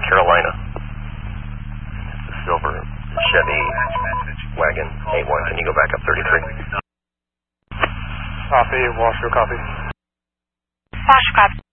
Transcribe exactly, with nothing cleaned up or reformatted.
Carolina. It's a silver Chevy wagon, A one. Can you go back up thirty-three? Copy, Washoe, copy. Washoe, copy.